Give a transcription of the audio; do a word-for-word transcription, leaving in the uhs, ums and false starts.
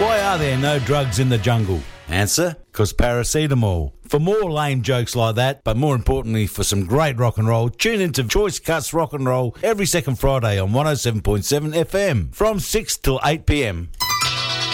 Why are there no drugs in the jungle? Answer, because paracetamol. For more lame jokes like that, but more importantly for some great rock and roll, tune into Choice Cuts Rock and Roll every second Friday on one oh seven point seven F M from six till eight p m.